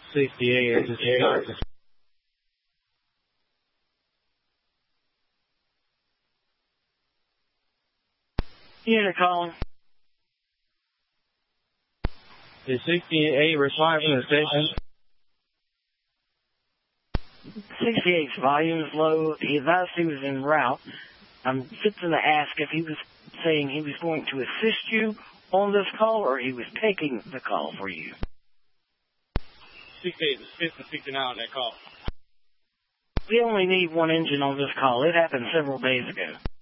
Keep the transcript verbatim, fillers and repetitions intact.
sixty-eight, this is Doctor Yeah, calling. Is sixty-eight responding to the station? sixty-eight's volume is low. He advised he was en route. I'm fixing to ask if he was saying he was going to assist you on this call or he was taking the call for you. sixty-eight is fifth and sixty-nine on that call. We only need one engine on this call. It happened several days ago.